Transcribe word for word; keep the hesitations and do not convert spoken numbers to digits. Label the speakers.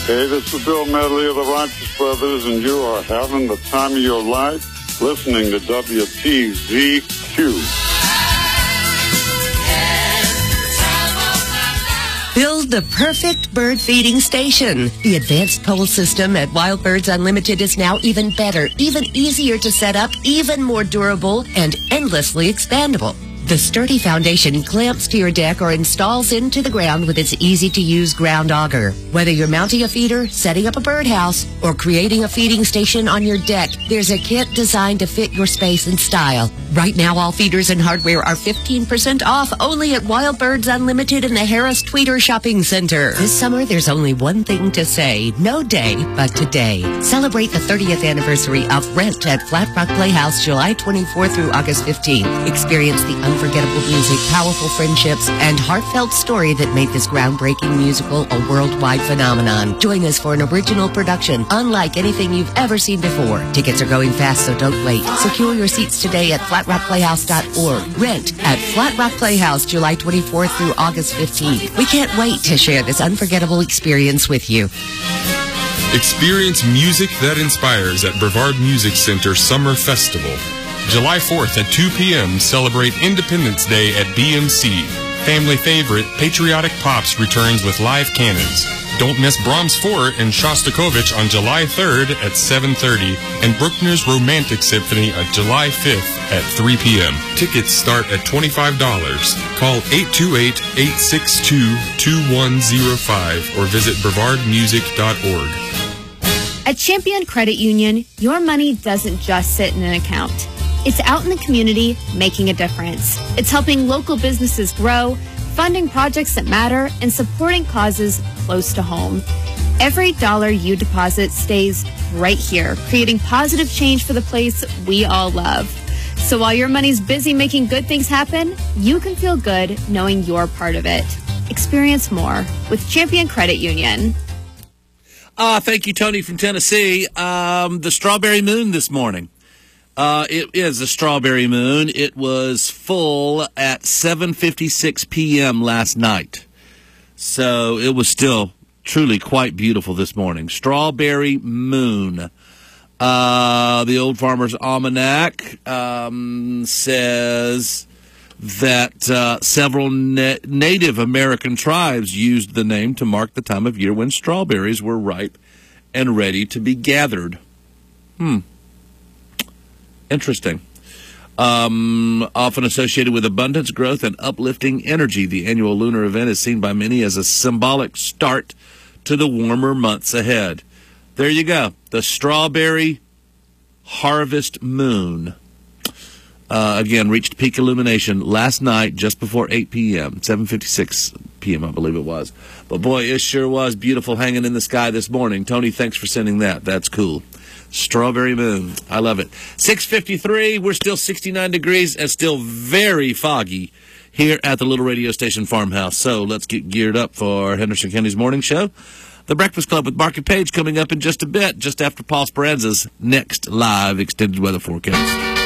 Speaker 1: Hey, this is Bill Medley of the Righteous Brothers, and you are having the time of your life listening to W T Z Q.
Speaker 2: Build the perfect bird feeding station. The advanced pole system at Wild Birds Unlimited is now even better, even easier to set up, even more durable, and endlessly expandable. The sturdy foundation clamps to your deck or installs into the ground with its easy-to-use ground auger. Whether you're mounting a feeder, setting up a birdhouse, or creating a feeding station on your deck, there's a kit designed to fit your space and style. Right now, all feeders and hardware are fifteen percent off only at Wild Birds Unlimited in the Harris Tweeter Shopping Center. This summer, there's only one thing to say. No day, but today. Celebrate the thirtieth anniversary of Rent at Flat Rock Playhouse July twenty-fourth through August fifteenth. Experience the unforgettable music, powerful friendships, and heartfelt story that made this groundbreaking musical a worldwide phenomenon. Join us for an original production unlike anything you've ever seen before. Tickets are going fast, so don't wait. Secure your seats today at flat rock playhouse dot org. Rent at Flat Rock Playhouse July twenty-fourth through August fifteenth. We can't wait to share this unforgettable experience with you.
Speaker 3: Experience music that inspires at Brevard Music Center Summer Festival. July fourth at two p.m. celebrate Independence Day at B M C. Family favorite Patriotic Pops returns with live cannons. Don't miss Brahms four and Shostakovich on July third at seven thirty and Bruckner's Romantic Symphony on July fifth at three p.m. Tickets start at twenty-five dollars. Call eight two eight, eight six two, two one zero five or visit brevard music dot org.
Speaker 4: At Champion Credit Union, your money doesn't just sit in an account. It's out in the community, making a difference. It's helping local businesses grow, funding projects that matter, and supporting causes close to home. Every dollar you deposit stays right here, creating positive change for the place we all love. So while your money's busy making good things happen, you can feel good knowing you're part of it. Experience more with Champion Credit Union.
Speaker 5: Uh, thank you, Tony from Tennessee. Um, the Strawberry Moon this morning. Uh, it is a strawberry moon. It was full at seven fifty-six p.m. last night. So it was still truly quite beautiful this morning. Strawberry moon. Uh, the Old Farmer's Almanac um, says that uh, several na- Native American tribes used the name to mark the time of year when strawberries were ripe and ready to be gathered. Hmm. Interesting. Um, often associated with abundance, growth, and uplifting energy, the annual lunar event is seen by many as a symbolic start to the warmer months ahead. There you go. The Strawberry Harvest Moon. Uh, again, reached peak illumination last night just before eight p.m., seven fifty-six p.m., I believe it was. But boy, it sure was beautiful hanging in the sky this morning. Tony, thanks for sending that. That's cool. Strawberry moon. I love it. six fifty-three, we're still sixty-nine degrees and still very foggy here at the little radio station Farmhouse. So let's get geared up for Henderson County's morning show. The Breakfast Club with Mark and Paige coming up in just a bit, just after Paul Speranza's next live extended weather forecast.